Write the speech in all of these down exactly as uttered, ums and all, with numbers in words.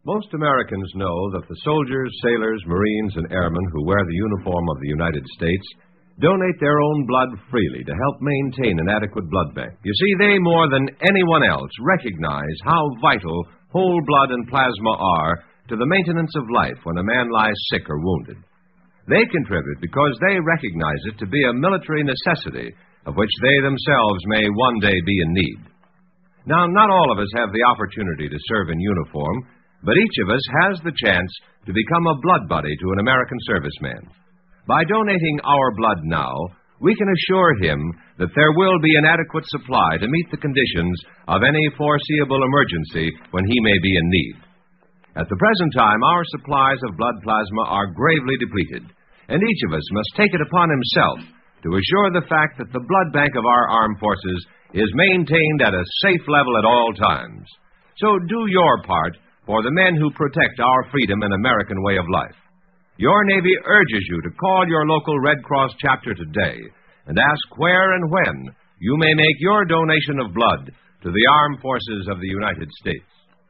Most Americans know that the soldiers, sailors, Marines, and airmen who wear the uniform of the United States donate their own blood freely to help maintain an adequate blood bank. You see, they, more than anyone else, recognize how vital whole blood and plasma are to the maintenance of life when a man lies sick or wounded. They contribute because they recognize it to be a military necessity of which they themselves may one day be in need. Now, not all of us have the opportunity to serve in uniform, but each of us has the chance to become a blood buddy to an American serviceman. By donating our blood now, we can assure him that there will be an adequate supply to meet the conditions of any foreseeable emergency when he may be in need. At the present time, our supplies of blood plasma are gravely depleted, and each of us must take it upon himself to assure the fact that the blood bank of our armed forces is maintained at a safe level at all times. So do your part for the men who protect our freedom and American way of life. Your Navy urges you to call your local Red Cross chapter today and ask where and when you may make your donation of blood to the armed forces of the United States.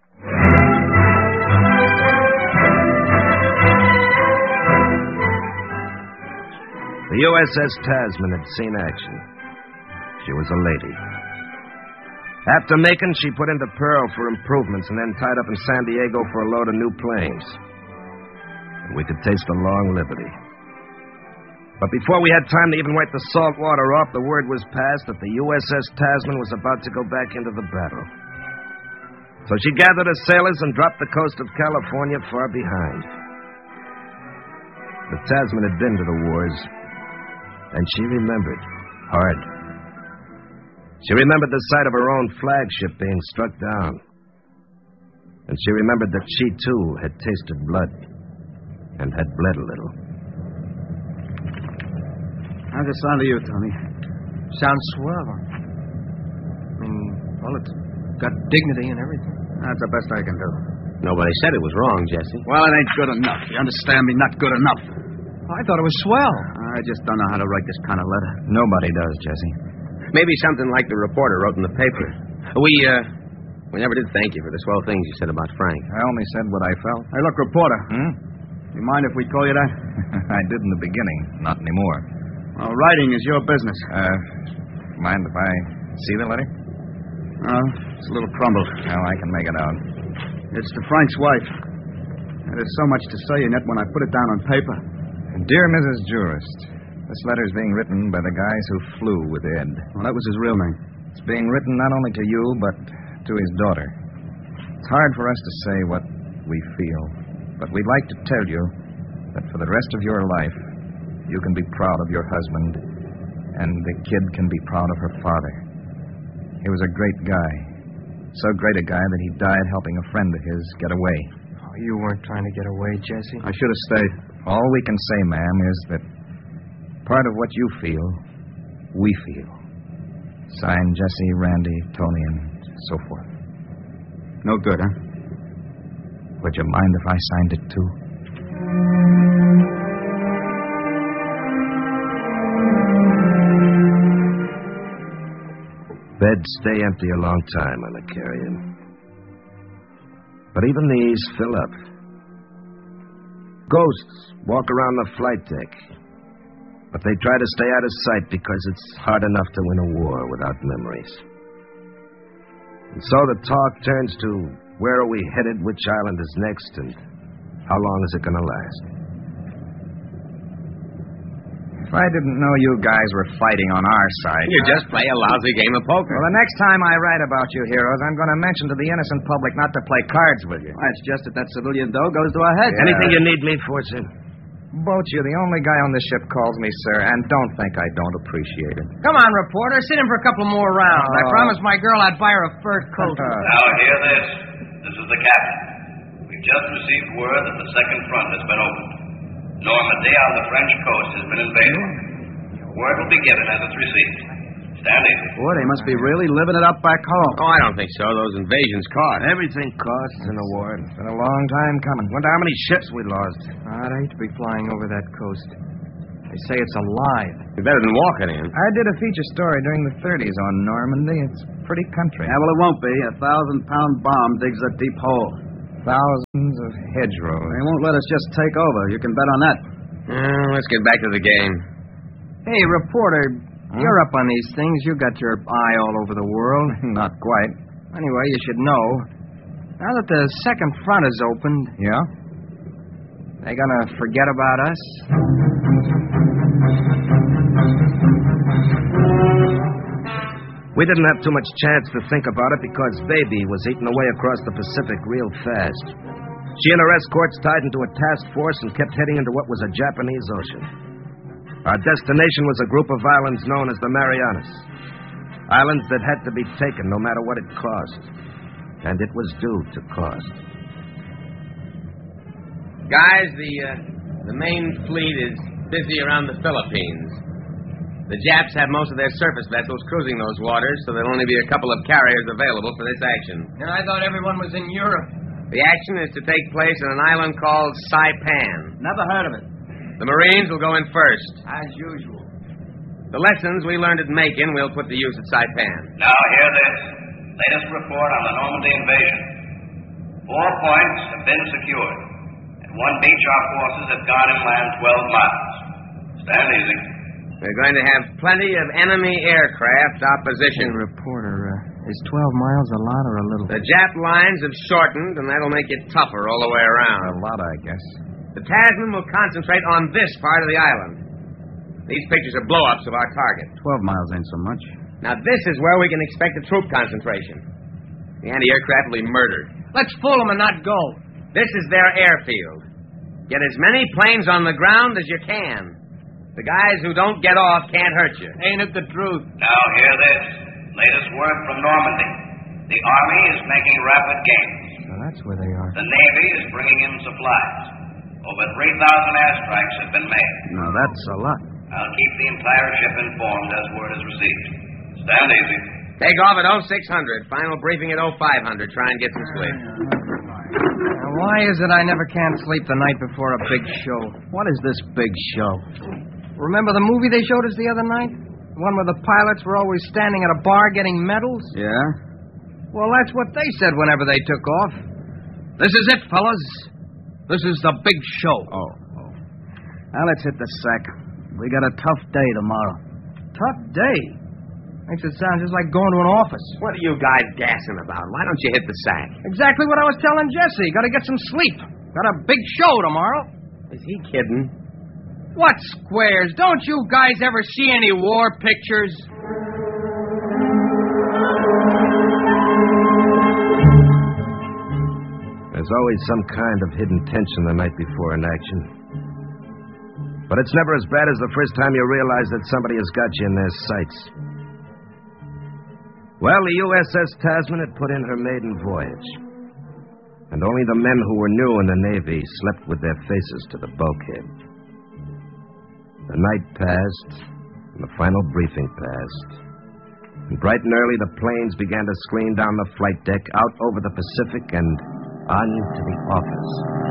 The U S S Tasman had seen action. She was a lady. After Macon, she put into Pearl for improvements and then tied up in San Diego for a load of new planes. And we could taste a long liberty. But before we had time to even wipe the salt water off, the word was passed that the U S S Tasman was about to go back into the battle. So she gathered her sailors and dropped the coast of California far behind. The Tasman had been to the wars, and she remembered hard. She remembered the sight of her own flagship being struck down. And she remembered that she, too, had tasted blood and had bled a little. How's it sound to you, Tony? Sounds swell. I mean, well, it's got dignity and everything. That's the best I can do. Nobody said it was wrong, Jesse. Well, it ain't good enough. You understand me? Not good enough. I thought it was swell. I just don't know how to write this kind of letter. Nobody does, Jesse. Maybe something like the reporter wrote in the paper. We, uh, we never did thank you for the swell things you said about Frank. I only said what I felt. Hey, look, reporter. Hmm? You mind if we call you that? I did in the beginning. Not anymore. Well, writing is your business. Uh, mind if I see the letter? Oh, it's a little crumbled. Well, I can make it out. It's to Frank's wife. There's so much to say in it when I put it down on paper. Dear Missus Jurist, this letter's being written by the guys who flew with Ed. Well, that was his real name. It's being written not only to you, but to his daughter. It's hard for us to say what we feel, but we'd like to tell you that for the rest of your life, you can be proud of your husband, and the kid can be proud of her father. He was a great guy. So great a guy that he died helping a friend of his get away. Oh, you weren't trying to get away, Jesse. I should have stayed. All we can say, ma'am, is that part of what you feel, we feel. Signed, Jesse, Randy, Tony, and so forth. No good, huh? Would you mind if I signed it, too? Beds stay empty a long time on the carrier. But even these fill up. Ghosts walk around the flight deck. But they try to stay out of sight because it's hard enough to win a war without memories. And so the talk turns to where are we headed, which island is next, and how long is it going to last? If I didn't know you guys were fighting on our side... You just play a lousy game of poker. Well, the next time I write about you heroes, I'm going to mention to the innocent public not to play cards with you. Well, it's just that that civilian dough goes to our heads. Yeah. Anything you need me for, sir? Both you, the only guy on this ship calls me sir, and don't think I don't appreciate it. Come on, reporter. Sit in for a couple more rounds. Oh. I promised my girl I'd buy her a fur coat. Now, hear this. This is the captain. We've just received word that the second front has been opened. Normandy on the French coast has been invaded. Word will be given as it's received. Stand easy. Boy, they must be really living it up back home. Oh, I don't think so. Those invasions cost. Everything costs in a war. It's been a long time coming. Wonder how many ships we lost. I'd hate to be flying over that coast. They say it's alive. It's better than walking in. I did a feature story during the thirties on Normandy. It's pretty country. Yeah, well, it won't be. A thousand-pound bomb digs a deep hole. Thousands of hedgerows. They won't let us just take over. You can bet on that. Uh, let's get back to the game. Hey, reporter, huh? You're up on these things. You got your eye all over the world. Not quite. Anyway, you should know. Now that the second front is opened... Yeah? They gonna forget about us? We didn't have too much chance to think about it because Baby was eating away across the Pacific real fast. She and her escorts tied into a task force and kept heading into what was a Japanese ocean. Our destination was a group of islands known as the Marianas. Islands that had to be taken no matter what it cost. And it was due to cost. Guys, the, uh, the main fleet is busy around the Philippines. The Japs have most of their surface vessels cruising those waters, so there'll only be a couple of carriers available for this action. And I thought everyone was in Europe. The action is to take place on an island called Saipan. Never heard of it. The Marines will go in first. As usual. The lessons we learned at Macon we'll put to use at Saipan. Now hear this. Latest report on the Normandy invasion. Four points have been secured. At one beach, our forces have gone inland twelve miles. Stand easy. We're going to have plenty of enemy aircraft opposition. Hey, reporter, uh, is twelve miles a lot or a little? The Jap lines have shortened, and that'll make it tougher all the way around. A lot, I guess. The Tasman will concentrate on this part of the island. These pictures are blow-ups of our target. Twelve miles ain't so much. Now, this is where we can expect a troop concentration. The anti-aircraft will be murdered. Let's fool them and not go. This is their airfield. Get as many planes on the ground as you can. The guys who don't get off can't hurt you. Ain't it the truth? Now hear this. Latest word from Normandy. The Army is making rapid gains. Well, that's where they are. The Navy is bringing in supplies. Over three thousand airstrikes have been made. Now, that's a lot. I'll keep the entire ship informed as word is received. Stand easy. Take off at oh six hundred. Final briefing at oh five hundred. Try and get some sleep. Now, why is it I never can sleep the night before a big show? What is this big show? Remember the movie they showed us the other night? The one where the pilots were always standing at a bar getting medals? Yeah? Well, that's what they said whenever they took off. This is it, fellas. This is the big show. Oh. oh. Now, let's hit the sack. We got a tough day tomorrow. Tough day? Makes it sound just like going to an office. What are you guys gassing about? Why don't you hit the sack? Exactly what I was telling Jesse. Got to get some sleep. Got a big show tomorrow. Is he kidding? What squares? Don't you guys ever see any war pictures? There's always some kind of hidden tension the night before an action. But it's never as bad as the first time you realize that somebody has got you in their sights. Well, the U S S Tasman had put in her maiden voyage. And only the men who were new in the Navy slept with their faces to the bulkhead. The night passed, and the final briefing passed. And bright and early, the planes began to screen down the flight deck, out over the Pacific, and on to the office.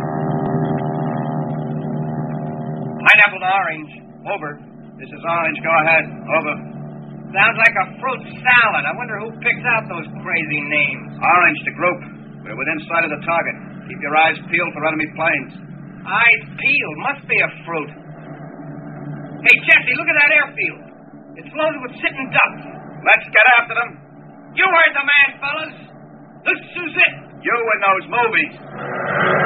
Pineapple to orange. Over. This is orange. Go ahead. Over. Sounds like a fruit salad. I wonder who picks out those crazy names. Orange to group. We're within sight of the target. Keep your eyes peeled for enemy planes. Eyes peeled? Must be a fruit. Hey, Jesse, look at that airfield. It's loaded with sitting ducks. Let's get after them. You heard the man, fellas. This is it. You in those movies.